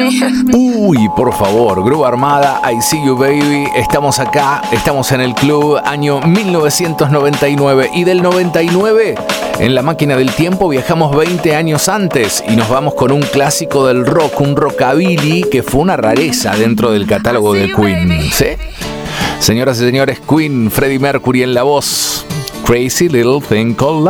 Uy, por favor, Grupo Armada, I See You Baby. Estamos acá, estamos en el club, año 1999. Y del 99, en la máquina del tiempo, viajamos 20 años antes y nos vamos con un clásico del rock, un rockabilly que fue una rareza dentro del catálogo de Queen. ¿Sí? Señoras y señores, Queen, Freddie Mercury en la voz. Crazy Little Thing Called